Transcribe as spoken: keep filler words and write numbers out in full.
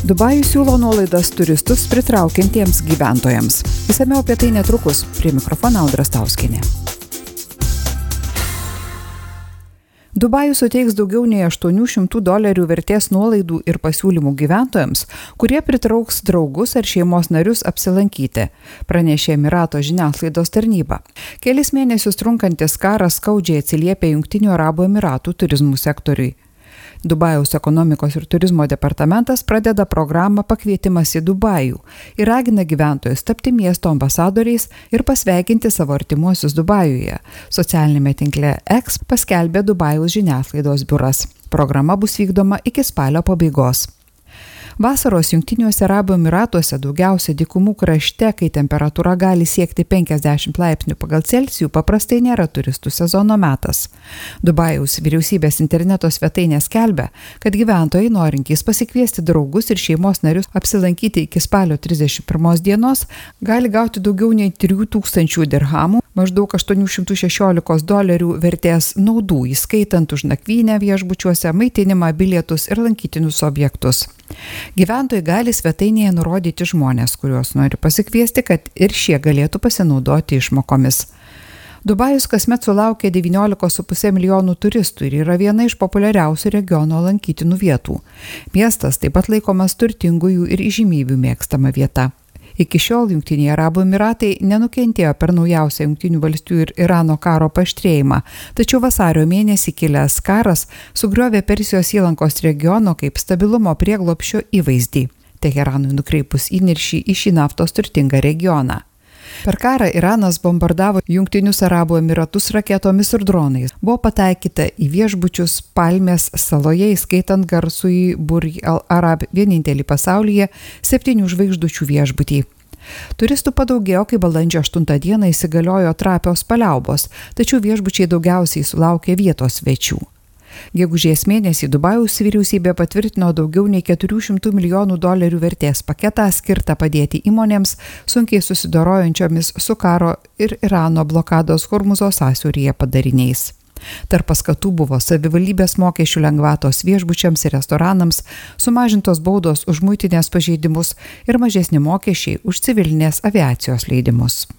Dubajus siūlo nuolaidas turistus pritraukiantiems gyventojams. Išsamiau apie tai netrukus. Prie mikrofono Audra Stauskienė. Dubajus suteiks daugiau nei aštuonių šimtų dolerių vertės nuolaidų ir pasiūlymų gyventojams, kurie pritrauks draugus ar šeimos narius apsilankyti, pranešė Emirato žiniasklaidos tarnyba. Kelis mėnesius trunkantis karas skaudžiai atsiliepė Jungtinių Arabų Emiratų turizmų sektoriui. Dubajaus ekonomikos ir turizmo departamentas pradeda programą Pakvietimas į Dubajų ir ragina gyventojus tapti miesto ambasadoriais ir pasveikinti savo artimuosius Dubajuje. Socialinėme tinkle X paskelbė Dubajaus žiniasklaidos biuras. Programa bus vykdoma iki spalio pabaigos. Vasaros Jungtiniuose Arabų Emyratuose daugiausia dykumų krašte, kai temperatūra gali siekti penkiasdešimt laipsnių pagal Celsijų, paprastai nėra turistų sezono metas. Dubajaus vyriausybės interneto svetainė skelbia, kad gyventojai norintys pasikviesti draugus ir šeimos narius apsilankyti iki spalio trisdešimt pirmos dienos gali gauti daugiau nei trijų tūkstančių dirhamų, maždaug aštuonių šimtų šešiolikos dolerių vertės naudų, įskaitant už nakvynę viešbučiuose, maitinimą, bilietus ir lankytinus objektus. Gyventojai gali svetainėje nurodyti žmonės, kuriuos nori pasikviesti, kad ir šie galėtų pasinaudoti išmokomis. Dubajus kasmet sulaukia devyniolika su puse milijonų turistų ir yra viena iš populiariausių regiono lankytinų vietų. Miestas taip pat laikomas turtingųjų ir įžymybių mėgstama vieta. Iki šiol Jungtiniai Arabų Emyratai nenukentėjo per naujausią Jungtinių valstijų ir Irano karo paaštrėjimą, tačiau vasario mėnesį kilęs karas sugriovė Persijos įlankos regiono kaip stabilumo prieglobsčio įvaizdį, Teheranui nukreipus įniršį į šį naftos turtingą regioną. Per karą Iranas bombardavo Jungtinius Arabų Emyratus raketomis ir dronais. Buvo pataikyta į viešbučius Palmės saloje, įskaitant garsųjį Burj Al Arab, vienintelį pasaulyje septynių žvaigždučių viešbutį. Turistų padaugėjo, kai balandžio aštuntą dieną įsigaliojo trapios paliaubos, tačiau viešbučiai daugiausiai sulaukė vietos svečių. Gegužės mėnesį Dubajaus vyriausybė patvirtino daugiau nei keturių šimtų milijonų dolerių vertės paketą skirtą padėti įmonėms sunkiai susidorojančiomis su karo ir Irano blokados Hormuzo sąsiauryje padariniais. Tarp paskatų buvo savivaldybės mokesčių lengvatos viešbučiams ir restoranams, sumažintos baudos už muitinės pažeidimus ir mažesni mokesčiai už civilinės aviacijos leidimus.